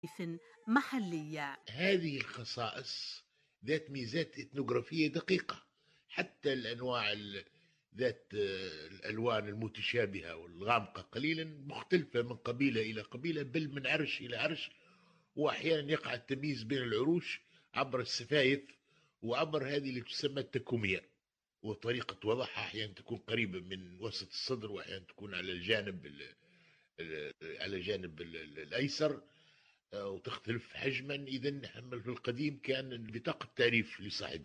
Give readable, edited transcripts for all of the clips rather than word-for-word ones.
محلية. هذه الخصائص ذات ميزات إثنوغرافية دقيقة، حتى الأنواع ذات الألوان المتشابهة والغامقة قليلا مختلفة من قبيلة إلى قبيلة، بل من عرش إلى عرش، وأحيانا يقع التمييز بين العروش عبر السفايف وعبر هذه اللي تسمى التكومية، وطريقة وضعها أحيانا تكون قريبة من وسط الصدر، وأحيانا تكون على الجانب الأيسر، وتختلف حجما. إذا نحمل في القديم كان بطاقة تعريف لصاحبه.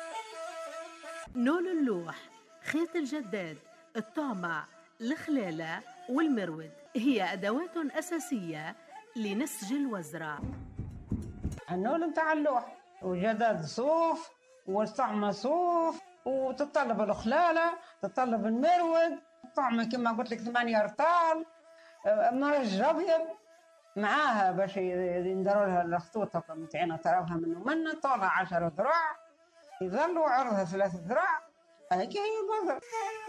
نول اللوح، خيط الجداد، الطعمع، الخلالة والمرود هي أدوات أساسية لنسج الوزرة. النول متاع اللوح وجداد صوف والطعمة صوف، وتتطلب الخلالة، تتطلب المرود، الطعمة كما قلت لك 8 رطال، مرج أبيض معاها باش يندروا لها الخطوط متعينة طرفها من طولها 10 ذراع، يظلوا عرضها 3 ذراع. هيك هي الوزرة.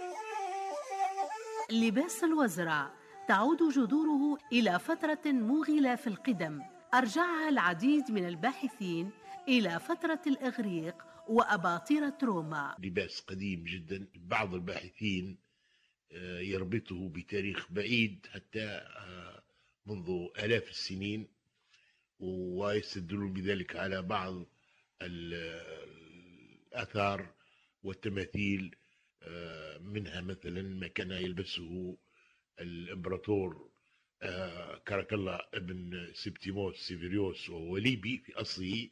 لباس الوزرة تعود جذوره إلى فترة مغلة في القدم، أرجعها العديد من الباحثين إلى فترة الإغريق وأباطرة روما. لباس قديم جدا، بعض الباحثين يربطه بتاريخ بعيد حتى منذ آلاف السنين، ويستدلون بذلك على بعض الآثار والتماثيل، منها مثلا ما كان يلبسه الإمبراطور كاراكلا ابن سبتيموس سيفيريوس، وهو ليبي في أصله،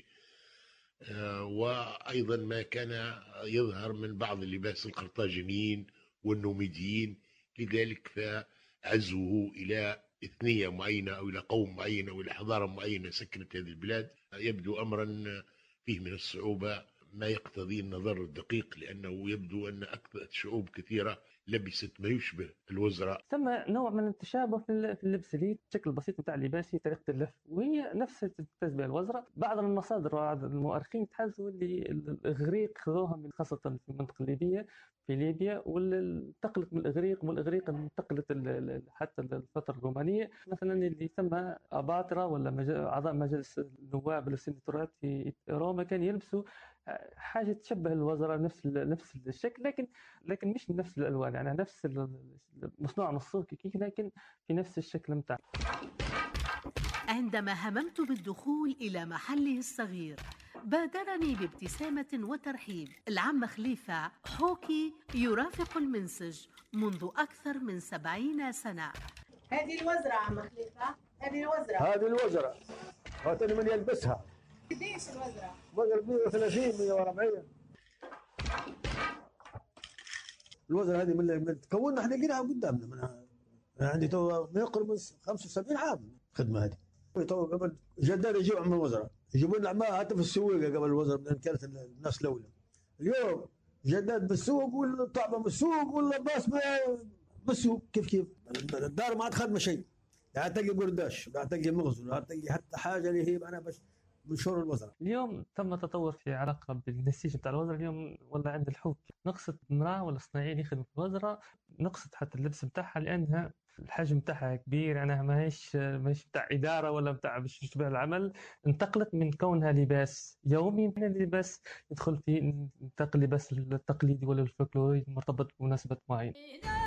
وأيضا ما كان يظهر من بعض اللباس القرطاجنيين والنوميديين. لذلك فعزوه إلى إثنية معينة أو إلى قوم معين أو إلى حضارة معينة سكنت هذه البلاد يبدو أمرا فيه من الصعوبة ما يقتضي النظر الدقيق، لأنه يبدو أن أكثر شعوب كثيرة لبست ما يشبه الوزراء. ثم نوع من التشابه في اللبس، اللي الشكل البسيط نتاع اللباس، هي طريقة اللف، وهي نفس تمتاز بها الوزراء. بعض المصادر وبعض المؤرخين تحدثوا اللي الإغريق خذوها من خاصة في المنطقة الليبية في ليبيا، وانتقلت من الإغريق، والإغريق انتقلت حتى الفترة الرومانية. مثلا اللي ثم أباطرة ولا أعضاء مجلس النواب السنتورات في روما كان يلبسوا حاجة تشبه الوزراء، نفس الشكل، لكن مش من نفس الألوان، يعني نفس مصنوع من الصوف كيك، لكن في نفس الشكل متاع. عندما هممت بالدخول إلى محله الصغير بادرني بابتسامة وترحيب العم خليفة حوكي، يرافق المنسج منذ أكثر من 70 سنة. هذه الوزرة عم خليفة، هذه الوزرة هاتني من يلبسها. قديش الوزرة؟ وزرة 130 140. الوزرة هذه من تكوننا احنا لقيناها قدامنا، من عندي تو ما يقرب من 75 عام خدمة هذه. تو قبل جداد يجيبوا من الوزرة، يجيبون لنا عماها حتى في السويقة قبل الوزرة، لأن كانت الناس الأولى. اليوم جداد بالسوق والطعمة بالسوق واللباس بالسوق، كيف الدار ما عاد خدمة شيء، لا تلقي قرداش، لا تلقي مغزل، لا تلقي حتى حاجة اللي هي أنا بس من شهور الوزرة. اليوم تم تطور في علاقة بالنسيج بتاع الوزرة. اليوم ولا عند الحوك نقصت امرأة ولا صناعيين يخدموا في الوزرة، نقصت حتى اللبس بتاعها لأنها الحجم بتاعها كبير، يعني ماهيش بتاع إدارة ولا بتاع باش تشبه العمل. انتقلت من كونها لباس يومي من اللباس يدخل في انتقل لباس التقليدي ولا الفولكلوري مرتبط بمناسبة معينة.